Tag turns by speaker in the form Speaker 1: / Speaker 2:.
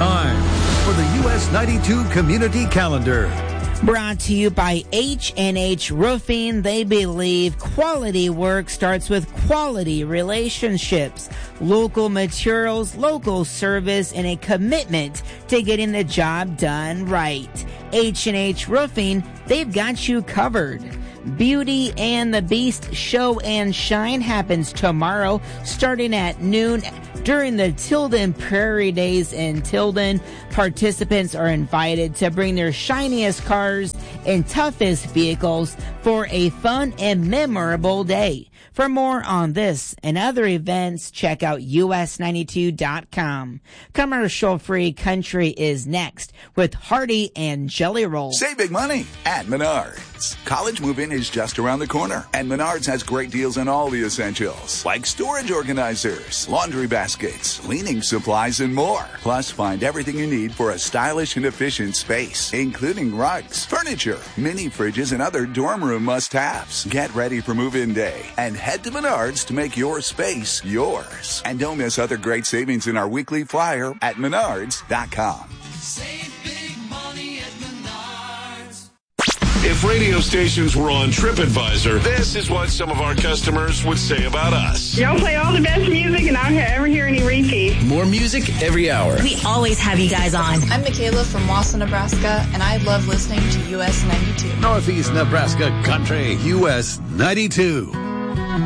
Speaker 1: Time for the US 92 Community Calendar.
Speaker 2: Brought to you by H&H Roofing. They believe quality work starts with quality relationships, local materials, local service, and a commitment to getting the job done right. H&H Roofing, they've got you covered. Beauty and the Beast Show and Shine happens tomorrow starting at noon during the Tilden Prairie Days in Tilden. Participants are invited to bring their shiniest cars and toughest vehicles for a fun and memorable day. For more on this and other events, check out us92.com. Commercial-free country is next with Hardy and Jelly Roll.
Speaker 3: Save big money at Menards. College move-in is just around the corner, and Menards has great deals on all the essentials, like storage organizers, laundry baskets, cleaning supplies, and more. Plus, find everything you need for a stylish and efficient space, including rugs, furniture, mini fridges, and other dorm room must-haves. Get ready for move-in day and head to Menards to make your space yours. And don't miss other great savings in our weekly flyer at Menards.com.
Speaker 4: Save big money at Menards.
Speaker 5: If radio stations were on TripAdvisor, this is what some of our customers would say about us.
Speaker 6: Y'all play all the best music and I don't ever hear any repeats.
Speaker 7: More music every hour.
Speaker 8: We always have you guys on.
Speaker 9: I'm Michaela from Wausau, Nebraska, and I love listening to US 92.
Speaker 1: Northeast Nebraska Country, US 92.